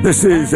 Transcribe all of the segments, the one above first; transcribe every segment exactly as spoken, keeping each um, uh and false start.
This is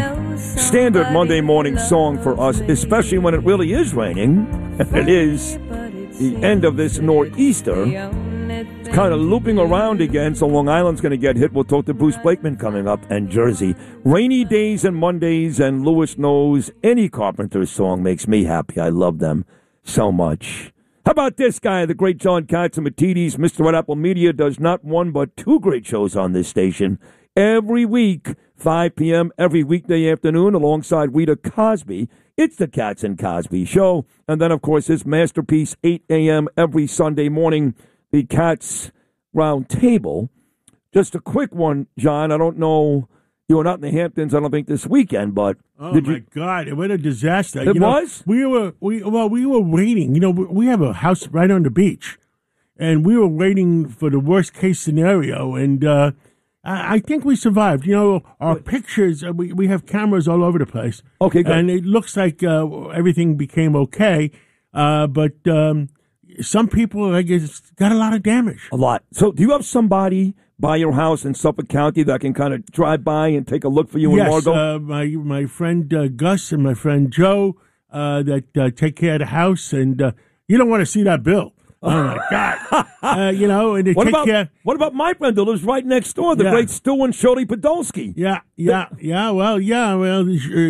a standard Monday morning song for us, especially when it really is raining. And it is the end of this nor'easter. It's kind of looping around again, so Long Island's going to get hit. We'll talk to Bruce Blakeman coming up, and Jersey. Rainy days and Mondays, and Lewis knows any Carpenters song makes me happy. I love them so much. How about this guy, the great John Catsimatidis? Mister Red Apple Media does not one but two great shows on this station every week, five p.m. every weekday afternoon, alongside Rita Cosby. It's the Cats and Cosby Show. And then, of course, his masterpiece, eight a.m. every Sunday morning, the Cats Round Table. Just a quick one, John. I don't know. You were not in the Hamptons, I don't think, this weekend, but oh did my you... God! What a disaster! It you know, was. We were we well we were waiting. You know, we have a house right on the beach, and we were waiting for the worst case scenario. And uh, I, I think we survived. You know, our Good. pictures. Uh, we we have cameras all over the place. Okay, good. And it looks like uh, everything became okay, uh, but um, some people, I guess, got a lot of damage. A lot. So, do you have somebody by your house in Suffolk County that can kind of drive by and take a look for you yes, and Margot? Yes, uh, my my friend uh, Gus and my friend Joe uh, that uh, take care of the house, and uh, you don't want to see that bill. Oh my God! uh, you know, and they what take about, care. What about my friend who lives right next door, the yeah. great Stu and Shirley Podolsky? Yeah, yeah, yeah. Well, yeah. Well,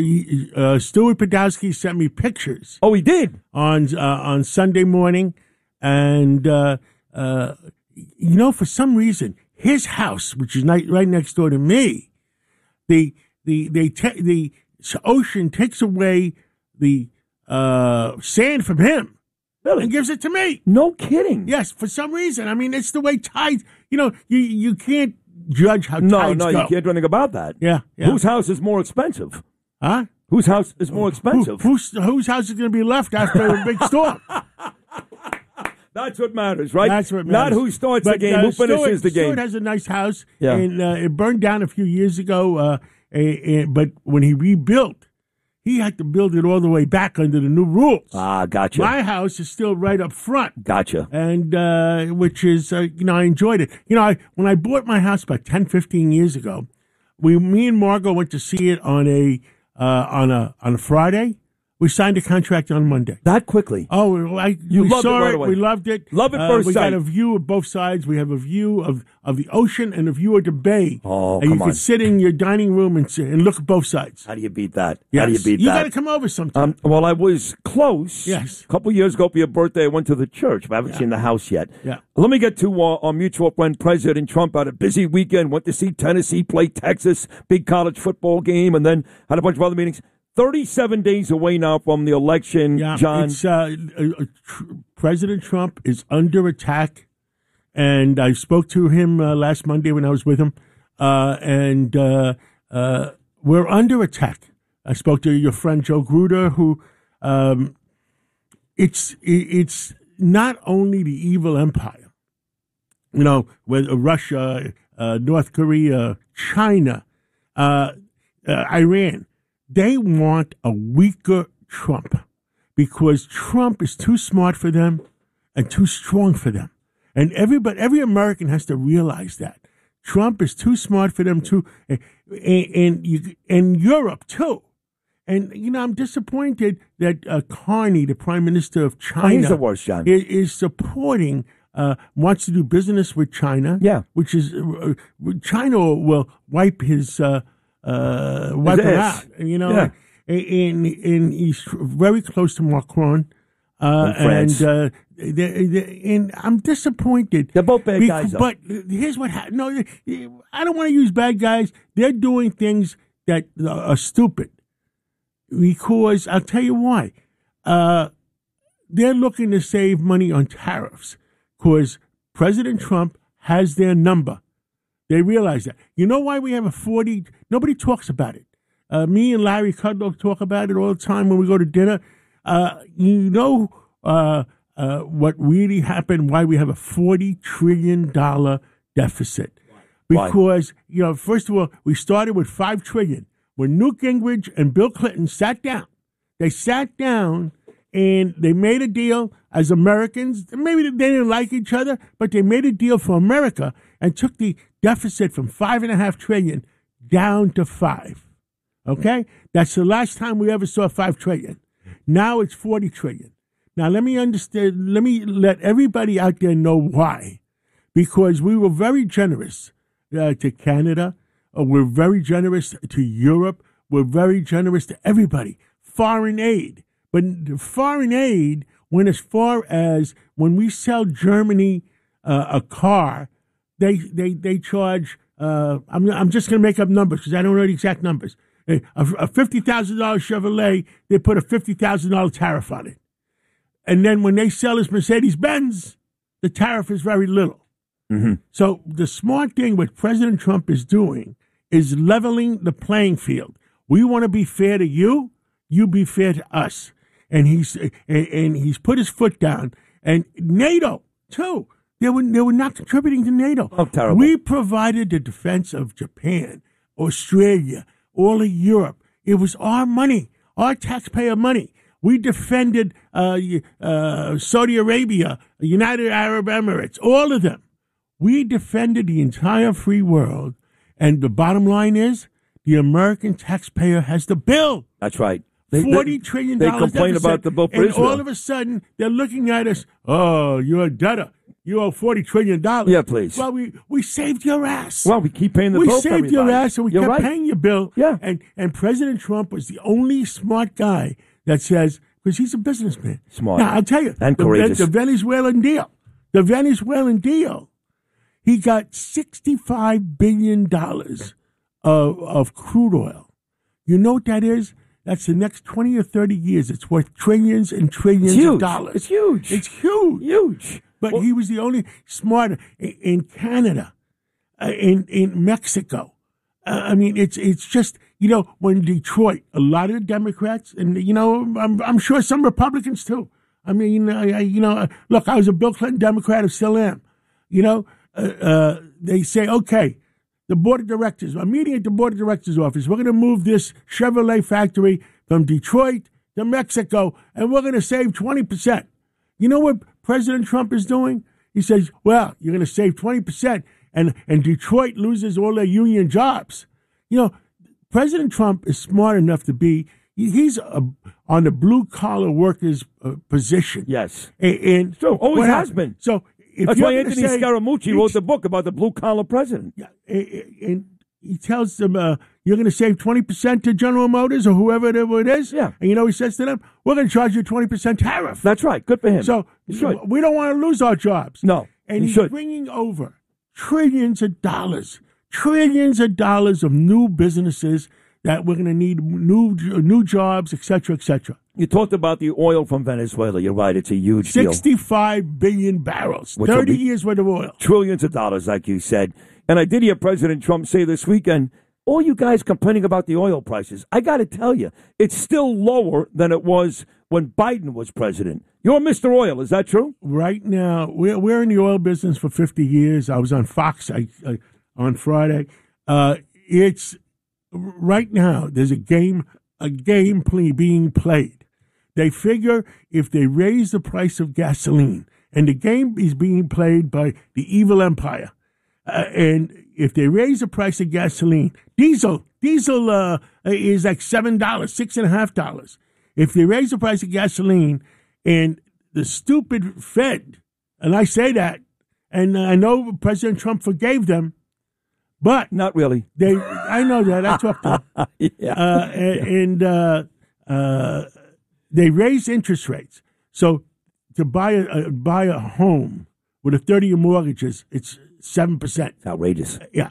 uh, uh, Stuart Podolsky sent me pictures. Oh, he did on uh, on Sunday morning, and uh, uh, you know, for some reason, his house, which is right next door to me, the the they te- the ocean takes away the uh, sand from him. Really? And gives it to me. No kidding. Yes, for some reason. I mean, it's the way tides. You know, you you can't judge how no, tides no, go. No, you can't do anything about that. Yeah, yeah. Whose house is more expensive? Huh? Whose house is more expensive? Who, whose, whose house is going to be left after a big storm? That's what matters, right? That's what matters. Not who starts but, the game, uh, who finishes Stuart, the game. Stuart has a nice house, yeah. and uh, it burned down a few years ago. Uh, and, and, but when he rebuilt, he had to build it all the way back under the new rules. Ah, gotcha. My house is still right up front. Gotcha. And uh, which is, uh, you know, I enjoyed it. You know, I, when I bought my house about ten, fifteen years ago, we, me and Margot went to see it on a uh, on a on a Friday. We signed a contract on Monday. That quickly? Oh, I, you we loved saw it right it. away. We loved it. Love it uh, first we sight. We got a view of both sides. We have a view of, of the ocean and a view of the bay. Oh, and come you on. can sit in your dining room and, sit, and look at both sides. How do you beat that? Yes. How do you beat you that? You got to come over sometime. Um, well, I was close. Yes. A couple years ago for your birthday, I went to the church, but I haven't yeah. seen the house yet. Yeah. Let me get to uh, our mutual friend, President Trump. Had a busy weekend. Went to see Tennessee play Texas, big college football game, and then had a bunch of other meetings. thirty-seven days away now from the election, yeah, John. It's, uh, uh, tr- President Trump is under attack, and I spoke to him uh, last Monday when I was with him, uh, and uh, uh, we're under attack. I spoke to your friend Joe Gruder, who um, it's it's not only the evil empire, you know, with Russia, uh, North Korea, China, uh, uh, Iran. They want a weaker Trump because Trump is too smart for them and too strong for them. And everybody, every American has to realize that. Trump is too smart for them too, and, and, you, and Europe too. And, you know, I'm disappointed that uh, Carney, the prime minister of China, oh, he's the worst, John. Is, is supporting, uh, wants to do business with China. Yeah. Which is, uh, China will wipe his, uh, Uh, wipe him out, you know, yeah. and, and he's very close to Macron, uh, and uh, they, they, and I'm disappointed. They're both bad guys, though. But here's what happened. No, I don't want to use bad guys. They're doing things that are stupid. Because I'll tell you why. Uh, they're looking to save money on tariffs because President Trump has their number. They realize that. You know why we have a forty? Nobody talks about it. Uh, me and Larry Kudlow talk about it all the time when we go to dinner. Uh, you know uh, uh, what really happened, why we have a forty trillion dollars deficit. Why? Because, you know, first of all, we started with five trillion dollars. When Newt Gingrich and Bill Clinton sat down, they sat down and they made a deal as Americans. Maybe they didn't like each other, but they made a deal for America and took the deficit from five and a half trillion down to five. Okay? That's the last time we ever saw five trillion. Now it's forty trillion. Now let me understand, let me let everybody out there know why. Because we were very generous uh, to Canada. Uh, we're very generous to Europe. We're very generous to everybody. Foreign aid. But foreign aid went as far as when we sell Germany uh, a car, they they they charge, uh, I'm, I'm just going to make up numbers because I don't know the exact numbers. A, a fifty thousand dollars Chevrolet, they put a fifty thousand dollars tariff on it. And then when they sell us Mercedes-Benz, the tariff is very little. Mm-hmm. So the smart thing what President Trump is doing is leveling the playing field. We want to be fair to you, you be fair to us. And he's and, and he's put his foot down. And NATO, too, they were, they were not contributing to NATO. Oh, terrible. We provided the defense of Japan, Australia, all of Europe. It was our money, our taxpayer money. We defended uh, uh, Saudi Arabia, United Arab Emirates, all of them. We defended the entire free world. And the bottom line is the American taxpayer has the bill. That's right. They, Forty they, trillion they dollars. complain deficit, about the bill for and Israel. all of a sudden they're looking at us. Oh, you're a debtor. You owe forty trillion dollars. Yeah, please. Well, we, we saved your ass. Well, we keep paying the we bill for saved your everybody. ass, and we You're kept right. paying your bill. Yeah. And and President Trump was the only smart guy that says, because he's a businessman. Smart. Now I'll tell you, And the, courageous. the Venezuelan deal, the Venezuelan deal, he got sixty-five billion dollars of of crude oil. You know what that is? That's the next twenty or thirty years. It's worth trillions and trillions It's huge. of dollars. It's huge. It's huge. Huge. But Well- he was the only smart in, in Canada, uh, in in Mexico. Uh, I mean, it's it's just, you know, when Detroit, a lot of the Democrats, and you know, I'm I'm sure some Republicans too. I mean, I, I, you know, uh, look, I was a Bill Clinton Democrat, I still am. You know, uh, uh, they say, okay, the board of directors, I'm meeting at the board of directors office. We're going to move this Chevrolet factory from Detroit to Mexico, and we're going to save twenty percent. You know what President Trump is doing? He says, well, you're going to save twenty percent, and, and Detroit loses all their union jobs. You know, President Trump is smart enough to be, he's a, on the blue-collar workers' uh, position. Yes. And, and So, always what has happened? been. So if That's you're why gonna Anthony say- Scaramucci wrote the book about the blue-collar president. Yeah, and, and he tells them, uh, you're going to save twenty percent to General Motors or whoever it is. Yeah. And you know what he says to them? We're going to charge you a twenty percent tariff. That's right. Good for him. So He should. we don't want to lose our jobs. No, And he he's should. bringing over trillions of dollars, trillions of dollars of new businesses that we're going to need new new jobs, et cetera, et cetera. You talked about the oil from Venezuela. You're right. It's a huge deal. sixty-five billion barrels, Which will thirty be- years worth of oil. Trillions of dollars, like you said. And I did hear President Trump say this weekend, all you guys complaining about the oil prices, I got to tell you, it's still lower than it was when Biden was president. You're Mister Oil, is that true? Right now, we're, we're in the oil business for fifty years. I was on Fox I, I, on Friday. Uh, it's right now, there's a game, a game play being played. They figure if they raise the price of gasoline, and the game is being played by the evil empire, uh, and if they raise the price of gasoline, diesel, diesel uh, is like seven dollars, six and a half dollars. If they raise the price of gasoline, and the stupid Fed, and I say that, and I know President Trump forgave them, but Not really. they, I know that, I talked to them, Yeah. uh, and uh, uh, they raised interest rates. So to buy a, a buy a home with a thirty-year mortgage, is it's seven percent. It's outrageous. Yeah.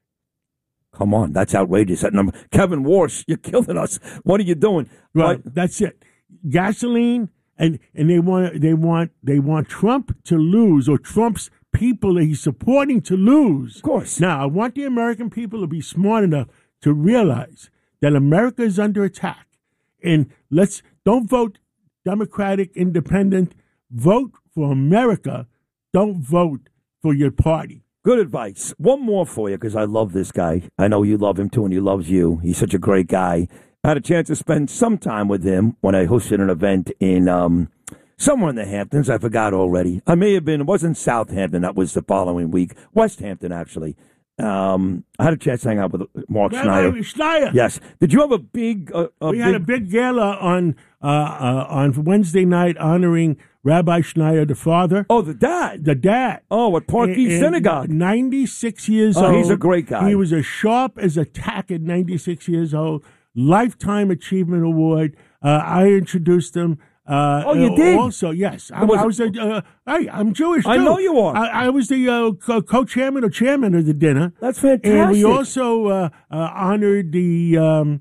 Come on, that's outrageous. That number. Kevin Walsh, you're killing us. What are you doing? Right, But- that's it. Gasoline, and and they want they want they want Trump to lose, or Trump's people that he's supporting to lose. Of course. Now, I want the American people to be smart enough to realize that America is under attack, and let's don't vote Democratic, Independent. Vote for America. Don't vote for your party. Good advice. One more for you, because I love this guy. I know you love him too, and he loves you. He's such a great guy. I had a chance to spend some time with him when I hosted an event in um, somewhere in the Hamptons. I forgot already. I may have been, it wasn't Southampton. That was the following week. West Hampton, actually. Um, I had a chance to hang out with Mark Rabbi Schneider. Schneider. Yes. Did you have a big? Uh, a we big... had a big gala on uh, uh, on Wednesday night honoring Rabbi Schneider, the father. Oh, the dad. The dad. Oh, at Park East Synagogue. ninety-six years oh, old. He's a great guy. He was as sharp as a tack at ninety-six years old. Lifetime Achievement Award. Uh, I introduced him. Uh, oh, you did? Also, yes. I was, I was a, uh, hey, I'm Jewish, too. I know you are. I, I was the uh, co- co-chairman or chairman of the dinner. That's fantastic. And we also uh, uh, honored the um,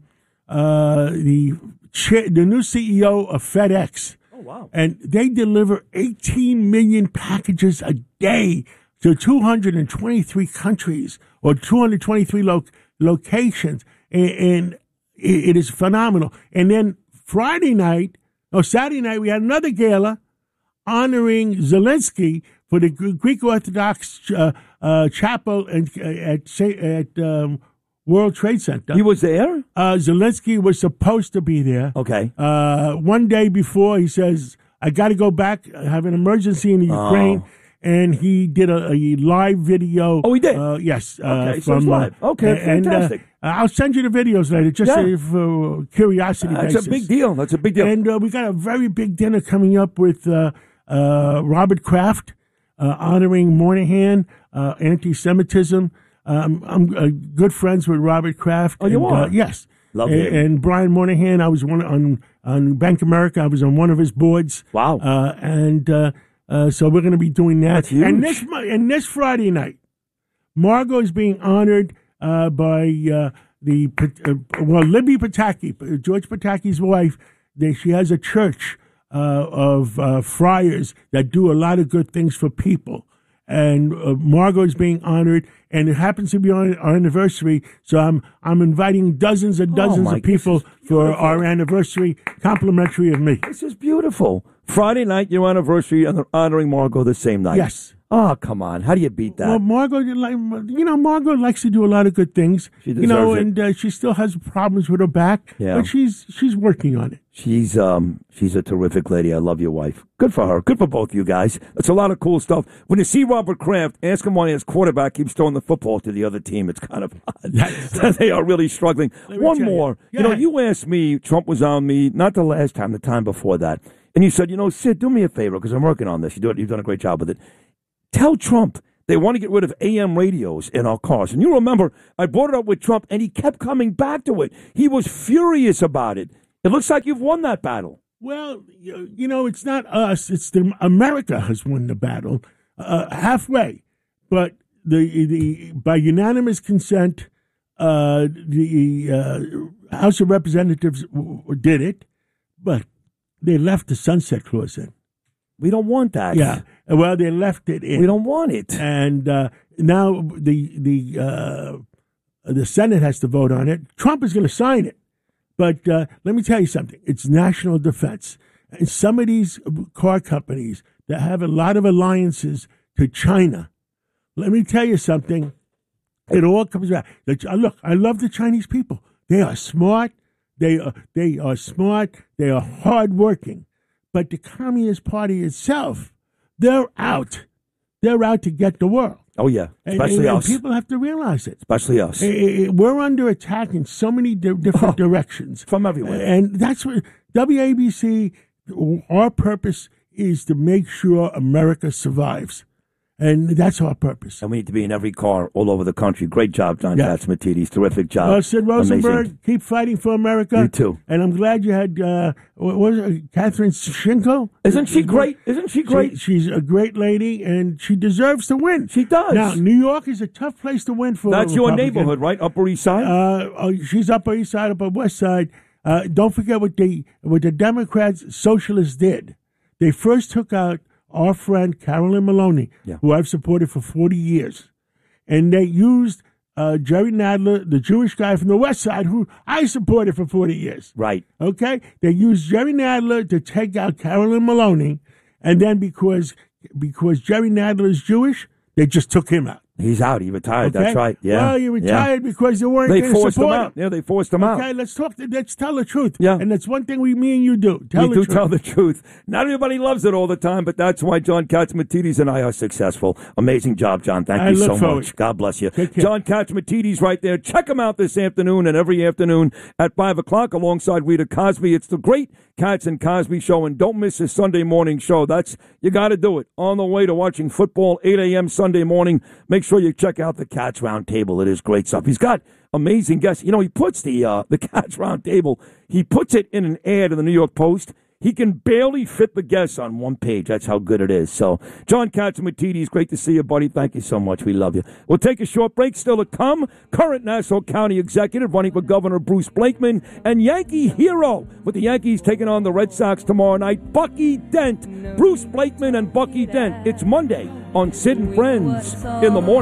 uh, the cha- the new C E O of FedEx. Oh, wow. And they deliver eighteen million packages a day to two hundred twenty-three countries or two hundred twenty-three lo- locations. And, and it, it is phenomenal. And then Friday night, or Saturday night, we had another gala honoring Zelensky for the Greek Orthodox uh, uh, chapel and, uh, at at um, World Trade Center. He was there? Uh, Zelensky was supposed to be there. Okay. Uh, one day before, he says, I got to go back. I have an emergency in the Ukraine. Oh. And he did a, a live video. Oh, he did? Uh, yes. Uh, okay, from, so it's live. Okay, uh, and, fantastic. Uh, I'll send you the videos later, just Yeah. uh, for curiosity Uh, that's basis. a big deal. That's a big deal. And uh, we got a very big dinner coming up with uh, uh, Robert Kraft, uh, honoring Moynihan, uh, anti-Semitism. Um, I'm uh, good friends with Robert Kraft. Oh, you and, are? Uh, yes. Love and, him. and Brian Moynihan, I was one on on Bank of America. I was on one of his boards. Wow. Uh, and uh, uh, so we're going to be doing that. That's huge. And this mo- and this Friday night, Margot is being honored uh, by uh, the uh, well Libby Pataki, George Pataki's wife. They, she has a church uh, of uh, friars that do a lot of good things for people. And uh, Margot is being honored, and it happens to be on our anniversary. So I'm I'm inviting dozens and dozens Oh, Mike, of people this is for beautiful. our anniversary, complimentary of me. This is beautiful. Friday night, your anniversary, and honoring Margot the same night. Yes. Oh, come on. How do you beat that? Well, Margot, you know, Margot likes to do a lot of good things. She you know, deserves it. and uh, she still has problems with her back, Yeah. but she's she's working on it. She's um she's a terrific lady. I love your wife. Good for her. Good for both you guys. It's a lot of cool stuff. When you see Robert Kraft, ask him why his quarterback keeps throwing the football to the other team. It's kind of odd. They are really struggling. Let me One tell you. more. Yeah. You know, you asked me, Trump was on me, not the last time, the time before that. And you said, you know, Sid, do me a favor because I'm working on this. You do it, you've done a great job with it. Tell Trump they want to get rid of A M radios in our cars. And you remember, I brought it up with Trump, and he kept coming back to it. He was furious about it. It looks like you've won that battle. Well, you, you know, it's not us. It's the America has won the battle uh, halfway, but the the by unanimous consent, uh, the uh, House of Representatives w- w- did it, but they left the sunset clause in. We don't want that. Yeah, well, they left it in. We don't want it. And uh, now the the uh, the Senate has to vote on it. Trump is going to sign it. But uh, let me tell you something. It's national defense. And some of these car companies that have a lot of alliances to China, let me tell you something. It all comes back. Look, I love the Chinese people. They are smart. They are, they are smart. They are hardworking. But the Communist Party itself, they're out. They're out to get the world. Oh, yeah. Especially and, and, us. And people have to realize it. Especially us. Eh, eh, We're under attack in so many di- different Oh, directions. from everywhere. And that's what W A B C, our purpose is to make sure America survives. And that's our purpose. And we need to be in every car all over the country. Great job, John Yeah. Catsimatidis. Terrific job. Well, Sid Rosenberg, Amazing. keep fighting for America. You too. And I'm glad you had, uh, what was it, Catherine Shinko? Isn't she great? Isn't she great? She, she's a great lady, and she deserves to win. She does. Now, New York is a tough place to win for. That's a your Republican. neighborhood, right? Upper East Side? Uh, oh, she's Upper East Side, Upper West Side. Uh, don't forget what the what the Democrats, socialists did. They first took out our friend Carolyn Maloney, Yeah. who I've supported for forty years, and they used uh, Jerry Nadler, the Jewish guy from the West Side, who I supported for forty years. right. Okay, they used Jerry Nadler to take out Carolyn Maloney, and then because because Jerry Nadler is Jewish, they just took him out. He's out. He retired. Okay? That's right. Yeah. Well, he retired yeah. because they weren't They going to forced him support out. Yeah, they forced him out. Okay, let's talk. Let's tell the truth. Yeah. And that's one thing we, me and you do. Tell we the do truth. tell the truth. Not everybody loves it all the time, but that's why John Catsimatidis and I are successful. Amazing job, John. Thank I you look so forward. much. God bless you. Take care. John Catsimatidis right there. Check him out this afternoon and every afternoon at five o'clock alongside Rita Cosby. It's the great Cats and Cosby Show, and don't miss his Sunday morning show. That's you got to do it. On the way to watching football, eight a.m. Sunday morning, make sure you check out the Cats Round Table. It is great stuff. He's got amazing guests. You know, he puts the uh, the Cats Round Table, he puts it in an ad in the New York Post. He can barely fit the guests on one page. That's how good it is. So, John Catsimatidis, great to see you, buddy. Thank you so much. We love you. We'll take a short break. Still to come, current Nassau County executive running for Governor Bruce Blakeman, and Yankee hero with the Yankees taking on the Red Sox tomorrow night, Bucky Dent. Bruce Blakeman and Bucky Dent. It's Monday on Sid and Friends in the morning.